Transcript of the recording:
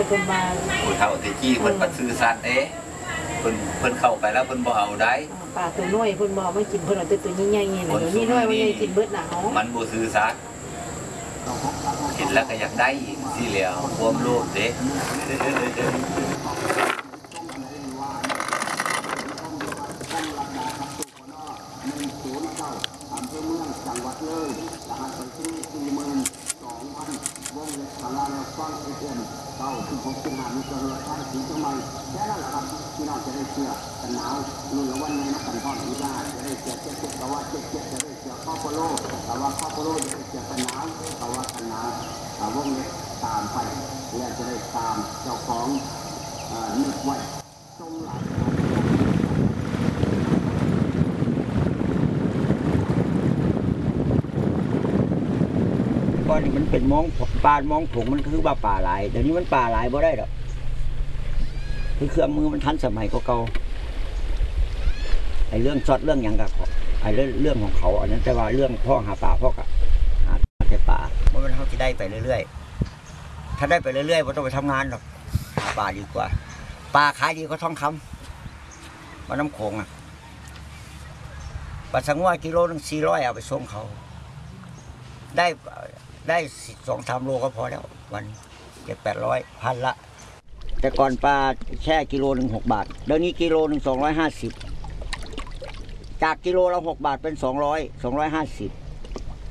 เพิ่นมาผู้เฒ่าตะกี้เพิ่นปัดซื้อสัตว์เด้เพิ่นเข้าไปแล้วเพิ่นบ่เอาได้ปลาตัวน้อยเพิ่นบ่มากินเพิ่นเอาแต่ตัวใหญ่ๆนี่เลยนี่น้อยมันใหญ่กินเบิดหนาวมันบ่ซื้อสัตว์เห็นแล้วก็อยากได้สิแล้วความโลภเด้พี่น้องจะได้เชื่อกันหนาวรุ่นละวันนี้นักกันทอดวิชาจะได้เชื่อเจ็บแต่ว่าเจ็บจะได้เชื่อข้อโพโลแต่ว่าข้อโพโลจะได้เชื่อกันหนาวแต่ว่ากันหนาววงเล็บตามไปและจะได้ตามเจ้าของนึกไว้ตรงหลังก้อนนี้มันเป็นมองปลามองถุงมันคือว่าป่าหลายเดี๋ยวนี้มันป่าหลายบ่ได้หรอกคือเครื่องมือมันทันสมัยเก่าไอ้เรื่องช็อตเรื่องอย่างกับไอ้เรื่องของเขาอันนั้นแต่ว่าเรื่องพ่อหาป่าพ่อกะหาแต่ป่าเมื่อมันเขาจะได้ไปเรื่อยๆถ้าได้ไปเรื่อยๆไม่ต้องไปทำงานหรอกหาป่าดีกว่าป่าขายดีก็ทองคำมาน้ำโขงอ่ะปลาสังว่ากิโลนึง400เอาไปส่งเขาได้2-3 โลก็พอแล้ววัน700-800พันละแต่ก่อนปลาแช่กิโลนึง6 บาทเดี๋ยวนี้กิโลนึง250จากกิโลละ6 บาทเป็น200-250